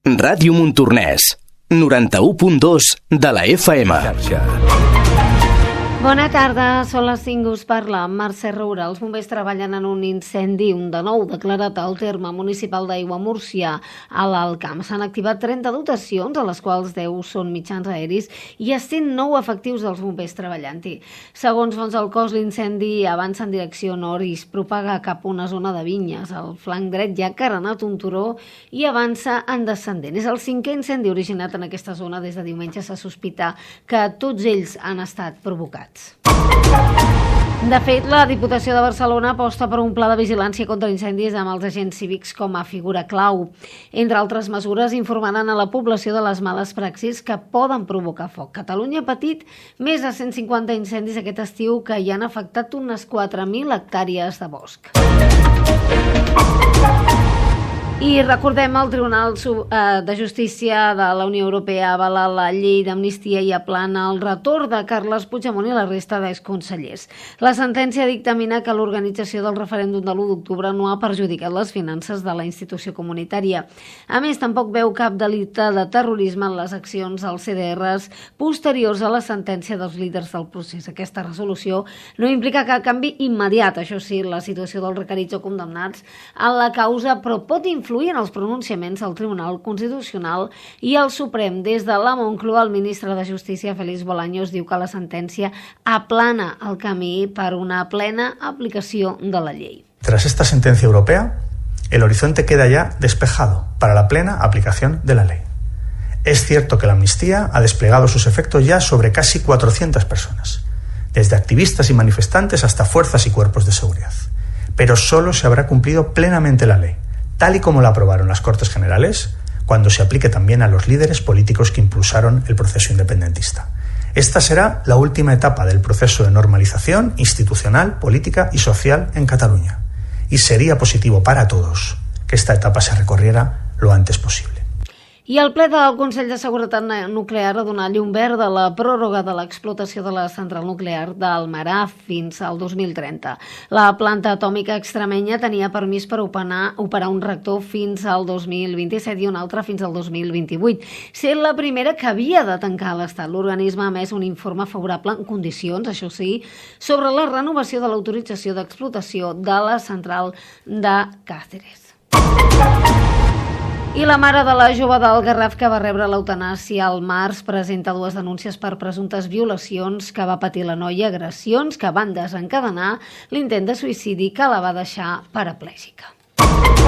Ràdio Montornès, 91.2 de la FM. Bona tarda, són les 5, us parla Mercè Roura. Els bombers treballen en un incendi, un de nou declarat al terme municipal d'Aigua Múrcia, a l'Alt Camp. S'han activat 30 dotacions, a les quals 10 són mitjans aeris, i hi ha 109 efectius dels bombers treballant-hi. Segons fonts del cos, l'incendi avança en direcció nord i es propaga cap a una zona de vinyes. Al flanc dret hi ha carenat un turó i avança en descendent. És el 5è incendi originat en aquesta zona. Des de diumenge se sospita que tots ells han estat provocats. De fet, la Diputació de Barcelona aposta per un pla de vigilància contra incendis amb els agents cívics com a figura clau. Entre altres mesures, informaran a la població de les males praxis que poden provocar foc. Catalunya ha patit més de 150 incendis aquest estiu que hi han afectat unes 4.000 hectàrees de bosc. I recordem, el Tribunal de Justícia de la Unió Europea ha avalat la llei d'amnistia i aplana el retorn de Carles Puigdemont i la resta d'exconsellers. La sentència dictamina que l'organització del referèndum de l'1 d'octubre no ha perjudicat les finances de la institució comunitària. A més, tampoc veu cap delicte de terrorisme en les accions als CDRs posteriors a la sentència dels líders del procés. Aquesta resolució no implica cap canvi immediat, això sí, la situació dels requerits o condemnats en la causa, però pot influir en els pronunciaments del Tribunal Constitucional i el Suprem. Des de la Moncloa, el ministre de Justícia, Félix Bolaños, diu que la sentència aplana el camí per una plena aplicació de la llei. Tras esta sentencia europea, el horizonte queda ya despejado para la plena aplicación de la ley. Es cierto que la amnistía ha desplegado sus efectos ya sobre casi 400 personas, desde activistas y manifestantes hasta fuerzas y cuerpos de seguridad. Pero solo se habrá cumplido plenamente la ley, tal y como la aprobaron las Cortes Generales, cuando se aplique también a los líderes políticos que impulsaron el proceso independentista. Esta será la última etapa del proceso de normalización institucional, política y social en Cataluña. Y sería positivo para todos que esta etapa se recorriera lo antes posible. I el ple del Consell de Seguretat Nuclear ha donat llum verd a la pròrroga de l'explotació de la central nuclear d'Almarà fins al 2030. La planta atòmica extremenya tenia permís per operar un reactor fins al 2027 i un altre fins al 2028. Sent la primera que havia de tancar l'Estat. L'organisme ha emès un informe favorable en condicions, això sí, sobre la renovació de l'autorització d'explotació de la central de Càceres. I la mare de la jove del Garraf que va rebre l'eutanàsia al març presenta 2 denúncies per presumptes violacions que va patir la noia, agressions que van desencadenar l'intent de suïcidi que la va deixar paraplègica.